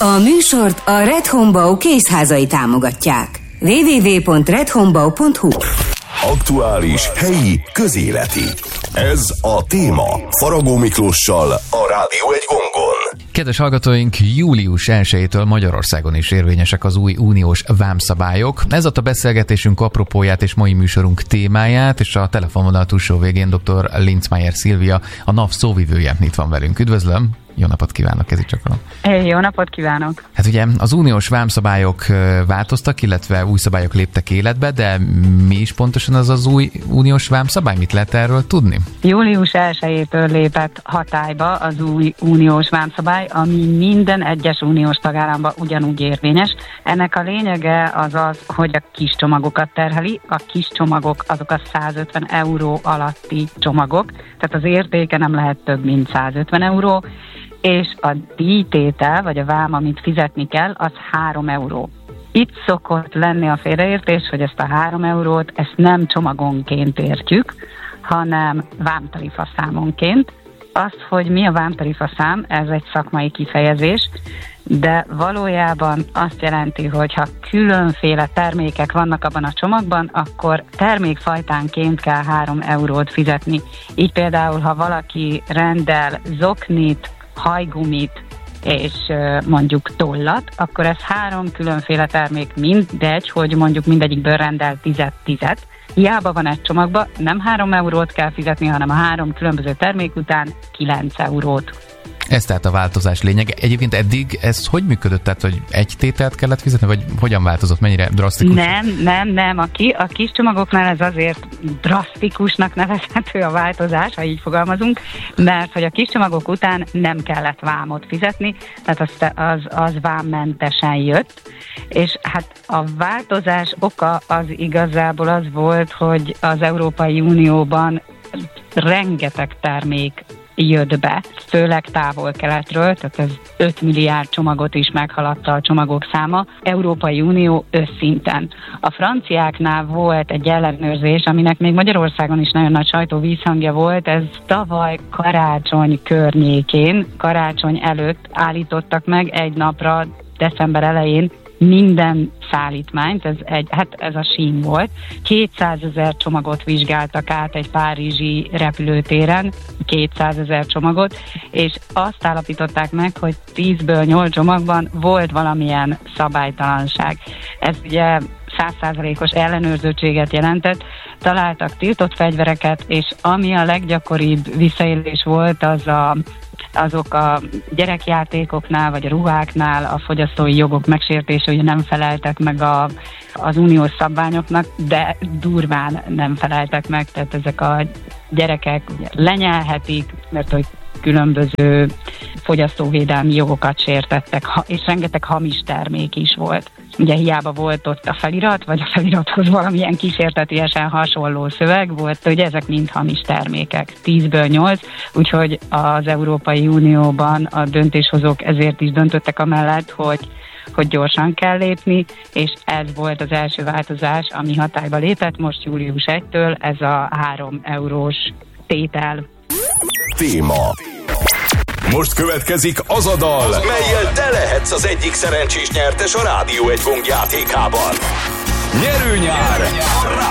A műsort a Red Homebau kézházai támogatják. www.redhomebau.hu. Aktuális, helyi, közéleti. Ez a téma Faragó Miklóssal a Rádió egy Gongon. Kedves hallgatóink, július 1-től Magyarországon is érvényesek az új uniós vámszabályok. Ez adta beszélgetésünk apropóját és mai műsorunk témáját, és a telefonvonal túlsó végén dr. Linzmeier Szilvia, a NAV szóvivője itt van velünk. Üdvözlöm! Jó napot kívánok, ez itt csak Jó napot kívánok! Hát ugye az uniós vámszabályok változtak, illetve új szabályok léptek életbe, de mi is pontosan az új uniós vámszabály? Mit lehet erről tudni? Július 1-től lépett hatályba az új uniós vámszabály, ami minden egyes uniós tagállamban ugyanúgy érvényes. Ennek a lényege az, hogy a kis csomagokat terheli. A kis csomagok azok a 150 euró alatti csomagok, tehát az értéke nem lehet több, mint 150 euró, és a díjtétel, vagy a vám, amit fizetni kell, az 3 euró. Itt szokott lenni a félreértés, hogy ezt a 3 eurót, ezt nem csomagonként értjük, hanem vámtarifa számonként. Az, hogy mi a vámtarifa szám, ez egy szakmai kifejezés, de valójában azt jelenti, hogy ha különféle termékek vannak abban a csomagban, akkor termékfajtánként kell 3 eurót fizetni. Így például, ha valaki rendel zoknit, hajgumit és mondjuk tollat, akkor ez 3 különféle termék, mindegy, hogy mondjuk mindegyikből rendel 10-10. Hiába van egy csomagban, nem 3 eurót kell fizetni, hanem a 3 különböző termék után 9 eurót. Ez tehát a változás lényege. Egyébként eddig ez hogy működött? Tehát, hogy egy tételt kellett fizetni, vagy hogyan változott? Mennyire drasztikus? Nem. A kis csomagoknál ez azért drasztikusnak nevezhető a változás, ha így fogalmazunk, mert hogy a kis csomagok után nem kellett vámot fizetni, tehát az vámmentesen jött, és hát a változás oka az igazából az volt, hogy az Európai Unióban rengeteg termék jött be, főleg távol-keletről, tehát ez 5 milliárd csomagot is meghaladta a csomagok száma, Európai Unió összszinten. A franciáknál volt egy ellenőrzés, aminek még Magyarországon is nagyon nagy sajtóvízhangja volt, ez tavaly karácsony környékén, karácsony előtt állítottak meg egy napra, december elején minden szállítmányt, ez a sín volt. 200 000 csomagot vizsgáltak át egy párizsi repülőtéren, 200 000 csomagot, és azt állapították meg, hogy 10-ből 8 csomagban volt valamilyen szabálytalanság. Ez ugye 100%-os ellenőrzöttséget jelentett, találtak tiltott fegyvereket, és ami a leggyakoribb visszaélés volt, azok a gyerekjátékoknál, vagy a ruháknál a fogyasztói jogok megsértése, hogy nem feleltek meg az uniós szabványoknak, de durván nem feleltek meg, tehát ezek a gyerekek lenyelhetik, mert hogy különböző fogyasztóvédelmi jogokat sértettek, és rengeteg hamis termék is volt. Ugye hiába volt ott a felirat, vagy a felirathoz valamilyen kísértetiesen hasonló szöveg volt, hogy ezek mind hamis termékek. 10-ből 8, úgyhogy az Európai Unióban a döntéshozók ezért is döntöttek amellett, hogy gyorsan kell lépni, és ez volt az első változás, ami hatályba lépett most július 1-től, ez a 3 eurós tétel. Téma. Most következik az a dal, mellyel te lehetsz az egyik szerencsés nyertes a Rádió egy Gong játékában. Nyerő nyár!